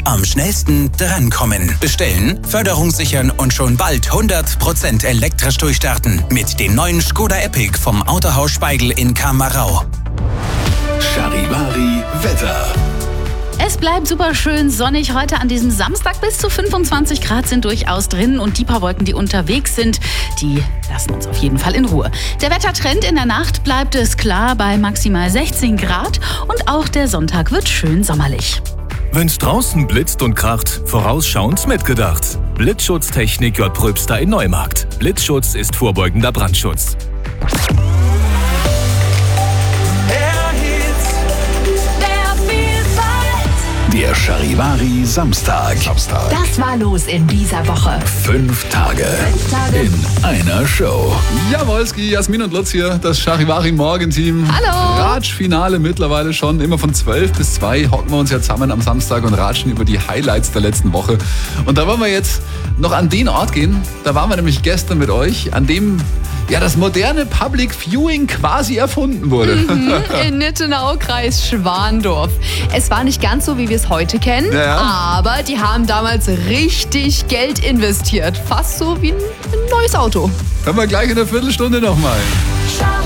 Am schnellsten drankommen. Bestellen, Förderung sichern und schon bald 100% elektrisch durchstarten. Mit dem neuen Skoda Epic vom Autohaus Speigl in Kamarau. Charivari Wetter. Es bleibt super schön sonnig heute an diesem Samstag. Bis zu 25 Grad sind durchaus drin und die paar Wolken, die unterwegs sind, die lassen uns auf jeden Fall in Ruhe. Der Wettertrend: in der Nacht bleibt es klar bei maximal 16 Grad und auch der Sonntag wird schön sommerlich. Wenn's draußen blitzt und kracht, vorausschauend mitgedacht. Blitzschutztechnik J. Pröbster in Neumarkt. Blitzschutz ist vorbeugender Brandschutz. Der Charivari Samstag. Das war los in dieser Woche. 5 Tage in einer Show. Jawolski, Jasmin und Lutz hier, das Charivari Morgenteam. Hallo. Ratschfinale mittlerweile schon. Immer von 12 bis 2 hocken wir uns ja zusammen am Samstag und ratschen über die Highlights der letzten Woche. Und da wollen wir jetzt noch an den Ort gehen. Da waren wir nämlich gestern mit euch, an dem das moderne Public Viewing quasi erfunden wurde. In Nittenau, Kreis Schwandorf. Es war nicht ganz so, wie wir es heute kennen, aber die haben damals richtig Geld investiert. Fast so wie ein neues Auto. Hören wir gleich in der Viertelstunde nochmal.